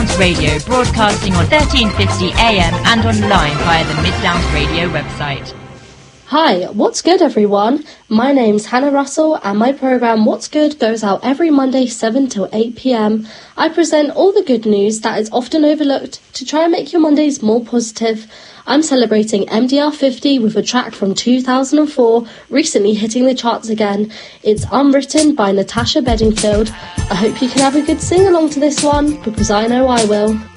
Downs Radio, broadcasting on 1350 AM and online via the Mid Downs Radio website. Hi, what's good everyone? My name's Hannah Russell and my programme What's Good goes out every Monday 7 till 8 PM. I present all the good news that is often overlooked to try and make your Mondays more positive. I'm celebrating MDR 50 with a track from 2004, recently hitting the charts again. It's Unwritten by Natasha Bedingfield. I hope you can have a good sing-along to this one, because I know I will.